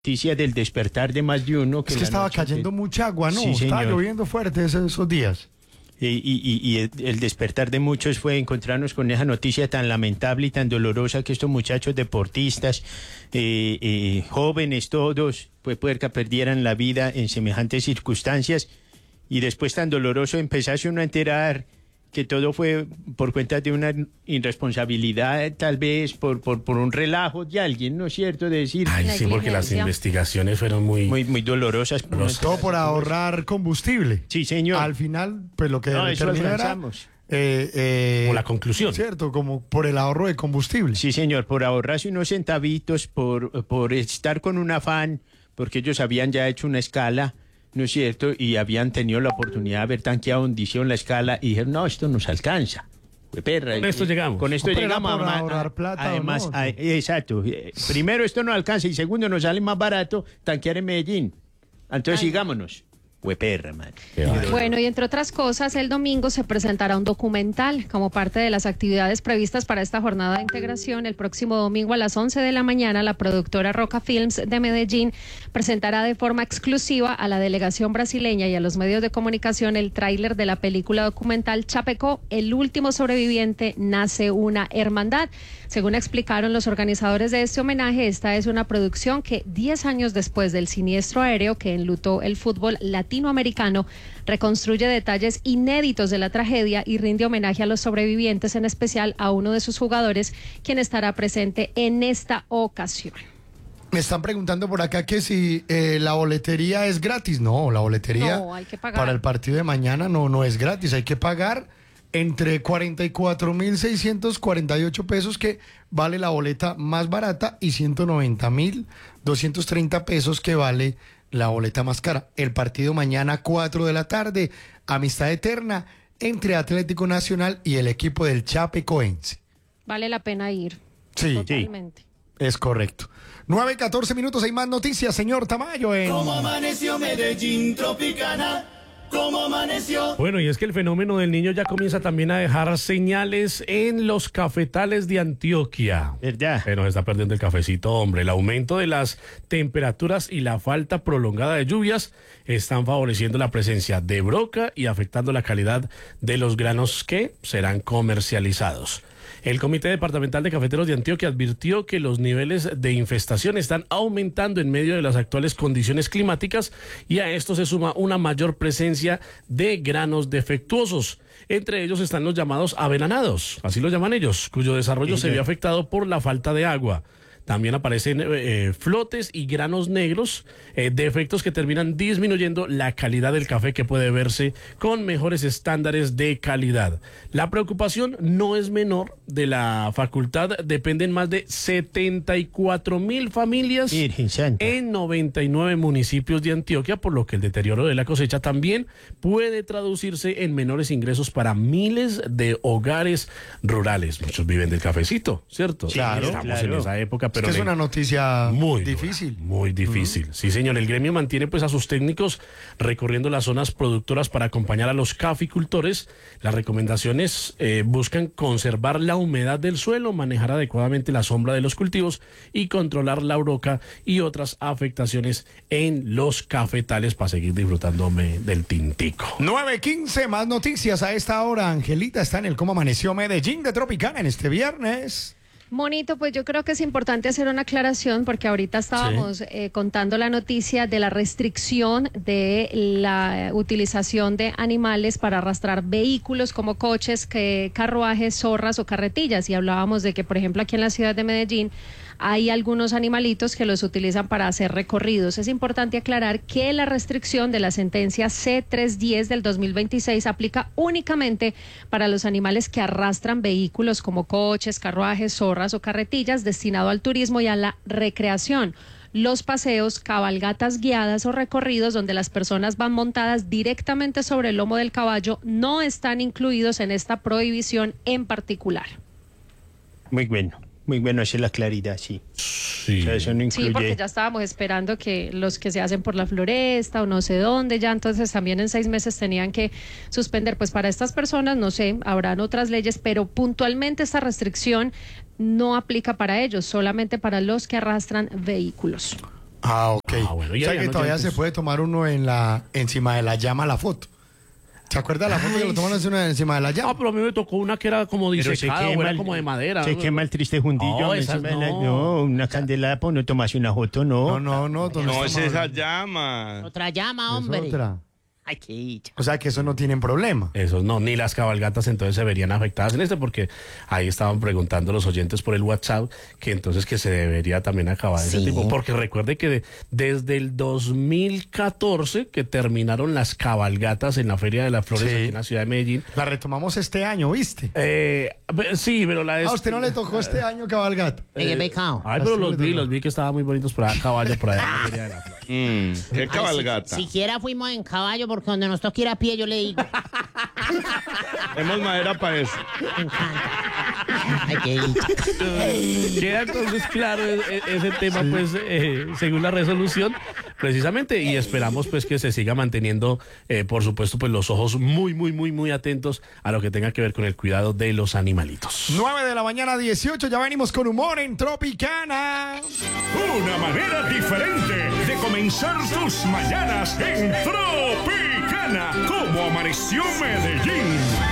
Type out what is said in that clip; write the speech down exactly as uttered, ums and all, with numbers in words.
noticia del despertar de más de uno. Que es que la estaba noche cayendo antes... mucha agua, ¿no? Sí, estaba señor. lloviendo fuerte esos, esos días. Y, y, y el, el despertar de muchos fue encontrarnos con esa noticia tan lamentable y tan dolorosa que estos muchachos deportistas, eh, eh, jóvenes todos, pues puerca, perdieran la vida en semejantes circunstancias. Y después tan doloroso empezase uno a enterar que todo fue por cuenta de una irresponsabilidad, tal vez por, por, por un relajo de alguien, ¿no es cierto? De decir... Ay, sí, porque las investigaciones fueron muy... Muy, muy dolorosas. Los todo por ahorrar combustible. Sí, señor. Al final, pues lo que No, eso determina era, alcanzamos. eh, eh, Como la conclusión. Cierto, como por el ahorro de combustible. Sí, señor, por ahorrarse unos centavitos, por, por estar con un afán, porque ellos habían ya hecho una escala, ¿no es cierto? Y habían tenido la oportunidad de haber tanqueado hundición la escala y dijeron, no, esto nos alcanza. Pues, perra, Con esto y, llegamos. Con esto No, pero llegamos. era por a- ahorrar a- plata, además, ¿o no? a- exacto. Eh, Primero, esto no alcanza y segundo, nos sale más barato tanquear en Medellín. Entonces, Ay, sigámonos. Pues perra, man. Bueno, y entre otras cosas, el domingo se presentará un documental como parte de las actividades previstas para esta jornada de integración. El próximo domingo a las once de la mañana, la productora Roca Films de Medellín presentará de forma exclusiva a la delegación brasileña y a los medios de comunicación el tráiler de la película documental Chapecó, el último sobreviviente, nace una hermandad. Según explicaron los organizadores de este homenaje, esta es una producción que diez años después del siniestro aéreo que enlutó el fútbol latinoamericano, reconstruye detalles inéditos de la tragedia y rinde homenaje a los sobrevivientes, en especial a uno de sus jugadores, quien estará presente en esta ocasión. Me están preguntando por acá que si eh, la boletería es gratis. No, la boletería No, hay que pagar. para el partido de mañana no, no es gratis. Hay que pagar entre cuarenta y cuatro mil seiscientos cuarenta y ocho pesos, que vale la boleta más barata, y ciento noventa mil doscientos treinta pesos, que vale la boleta más cara. El partido mañana cuatro de la tarde, amistad eterna entre Atlético Nacional y el equipo del Chapecoense. Vale la pena ir. Sí, Totalmente. es correcto. nueve y catorce minutos, hay más noticias, señor Tamayo. En... ¿Cómo amaneció Medellín Tropicana? ¿Cómo amaneció? Bueno, y es que el fenómeno del niño ya comienza también a dejar señales en los cafetales de Antioquia. ¿Verdad? Pero se está perdiendo el cafecito, hombre. El aumento de las temperaturas y la falta prolongada de lluvias están favoreciendo la presencia de broca y afectando la calidad de los granos que serán comercializados. El Comité Departamental de Cafeteros de Antioquia advirtió que los niveles de infestación están aumentando en medio de las actuales condiciones climáticas, y a esto se suma una mayor presencia de granos defectuosos. Entre ellos están los llamados avenanados, así lo llaman ellos, cuyo desarrollo se vio afectado por la falta de agua. También aparecen eh, flotes y granos negros, eh, defectos que terminan disminuyendo la calidad del café, que puede verse con mejores estándares de calidad. La preocupación no es menor. De la facultad dependen más de setenta y cuatro mil familias Virgen Santa. en noventa y nueve municipios de Antioquia, por lo que el deterioro de la cosecha también puede traducirse en menores ingresos para miles de hogares rurales. Muchos viven del cafecito, ¿cierto? Sí, claro, Estamos claro. en esa época, pero es que es le- una noticia muy difícil. dura, muy difícil. Sí, señor. El gremio mantiene pues a sus técnicos recorriendo las zonas productoras para acompañar a los caficultores. Las recomendaciones eh, buscan conservar la humedad del suelo, manejar adecuadamente la sombra de los cultivos y controlar la broca y otras afectaciones en los cafetales para seguir disfrutándome del tintico. nueve quince, más noticias a esta hora. Angelita está en el Cómo Amaneció Medellín de Tropicana en este viernes. Monito, pues yo creo que es importante hacer una aclaración, porque ahorita estábamos Sí. eh, contando la noticia de la restricción de la utilización de animales para arrastrar vehículos como coches, que, carruajes, zorras o carretillas, y hablábamos de que, por ejemplo, aquí en la ciudad de Medellín hay algunos animalitos que los utilizan para hacer recorridos. Es importante aclarar que la restricción de la sentencia C trescientos diez del dos mil veintiséis aplica únicamente para los animales que arrastran vehículos como coches, carruajes, zorras o carretillas, destinado al turismo y a la recreación. Los paseos, cabalgatas guiadas o recorridos donde las personas van montadas directamente sobre el lomo del caballo no están incluidos en esta prohibición en particular. Muy bueno. Muy bueno hacer la claridad, sí. Sí. O sea, eso no incluye... Sí, porque ya estábamos esperando que los que se hacen por la floresta o no sé dónde, ya entonces también en seis meses tenían que suspender. Pues para estas personas, no sé, habrán otras leyes, pero puntualmente esta restricción no aplica para ellos, solamente para los que arrastran vehículos. Ah, ok. Ah, bueno, y o sea allá que no todavía tienen se puede tomar uno en la, encima de la llama la foto. ¿Se acuerda la foto que lo toman encima de la llama? Ah, pero a mí me tocó una que era como Pero se disecada, o quema, era el- como de madera. se quema el triste jundillo. No, encima esas de la- no. no, una candela, pues no tomas una foto, no. No, no, no. No, estamos es esa hablando. llama. Otra llama, Es hombre. otra. Ay, qué dicha. O sea que eso no tienen problema. Esos no, ni las cabalgatas entonces se verían afectadas en este, porque ahí estaban preguntando los oyentes por el WhatsApp que entonces que se debería también acabar ese Sí. tipo. Porque recuerde que de- desde el dos mil catorce que terminaron las cabalgatas en la Feria de las Flores Sí. aquí en la ciudad de Medellín. La retomamos este año, ¿viste? Eh, pe- sí, pero la de... A usted no le tocó este año cabalgata. Ey, qué pecado. Ay, pero Así los le vi, tocó. los vi que estaban muy bonitos por allá a caballo, por allá en la Feria de las Flores. Mm, qué Ay, cabalgata. si- siquiera fuimos en caballo porque donde nos toque ir a pie, yo le digo. Tenemos madera para eso. Me encanta. Ay, qué dicha. Queda entonces claro e- e- ese tema, pues, eh, según la resolución, precisamente, y esperamos pues que se siga manteniendo, eh, por supuesto, pues los ojos muy, muy, muy, muy atentos a lo que tenga que ver con el cuidado de los animalitos. nueve de la mañana, dieciocho. Ya venimos con humor en Tropicana. Una manera diferente de comenzar tus mañanas en Tropicana. Como amaneció Medellín.